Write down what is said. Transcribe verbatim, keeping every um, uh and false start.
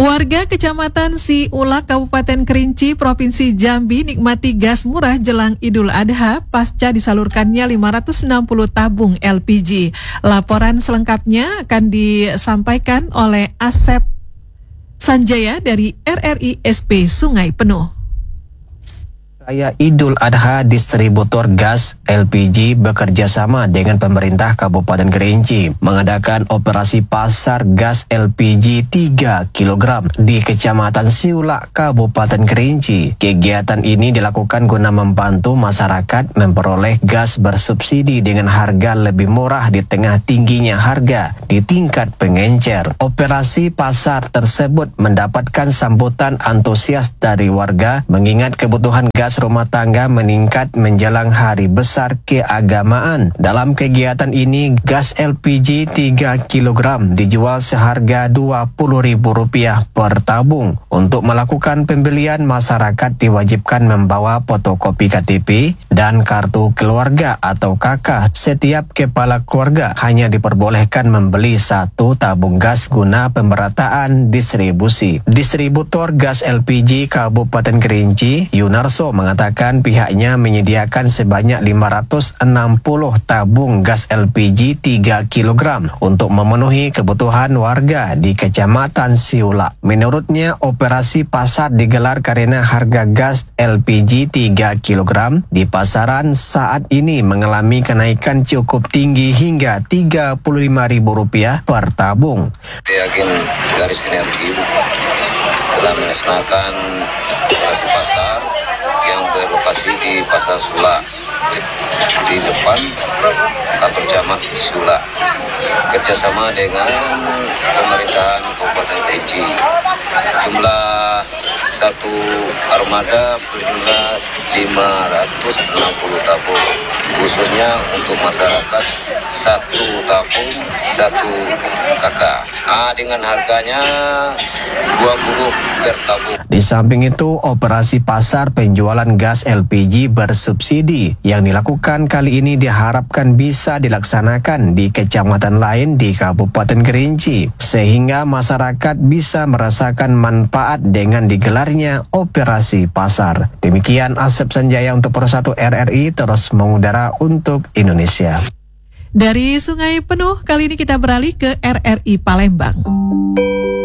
Warga Kecamatan Siulak, Kabupaten Kerinci, Provinsi Jambi nikmati gas murah jelang Idul Adha pasca disalurkannya lima ratus enam puluh tabung L P G. Laporan selengkapnya akan disampaikan oleh Asep Sanjaya dari R R I S P Sungai Penuh. Raya Idul Adha, distributor gas L P G bekerja sama dengan pemerintah Kabupaten Kerinci mengadakan operasi pasar gas L P G tiga kilogram di Kecamatan Siulak, Kabupaten Kerinci. Kegiatan ini dilakukan guna membantu masyarakat memperoleh gas bersubsidi dengan harga lebih murah di tengah tingginya harga di tingkat pengencer. Operasi pasar tersebut mendapatkan sambutan antusias dari warga mengingat kebutuhan gas rumah tangga meningkat menjelang hari besar keagamaan. Dalam kegiatan ini, gas L P G tiga kilogram dijual seharga dua puluh ribu rupiah per tabung. Untuk melakukan pembelian, masyarakat diwajibkan membawa fotokopi K T P dan kartu keluarga atau K K. Setiap kepala keluarga hanya diperbolehkan membeli satu tabung gas guna pemerataan distribusi. Distributor gas L P G Kabupaten Kerinci, Yunarso, mengatakan pihaknya menyediakan sebanyak lima ratus enam puluh tabung gas L P G tiga kilogram untuk memenuhi kebutuhan warga di Kecamatan Siulak. Menurutnya, operasi pasar digelar karena harga gas L P G tiga kilogram di pasaran saat ini mengalami kenaikan cukup tinggi hingga tiga puluh lima ribu rupiah per tabung. Yakin Garis Energi telah melaksanakan operasi pasar yang berlokasi di Pasar Siulak di depan kantor camat Siulak, kerjasama dengan pemerintahan Kabupaten Kerinci. Jumlah satu armada berjumlah lima ratus enam puluh tabung, khususnya untuk masyarakat satu tabung satu K K. Ah, dengan harganya dua puluh per tabung. Di samping itu, operasi pasar penjualan gas L P G bersubsidi yang dilakukan kali ini diharapkan bisa dilaksanakan di kecamatan lain di Kabupaten Kerinci, sehingga masyarakat bisa merasakan manfaat dengan digelarnya operasi pasar. Demikian Asep Sanjaya untuk Persatu R R I terus mengudara untuk Indonesia. Dari Sungai Penuh, kali ini kita beralih ke R R I Palembang.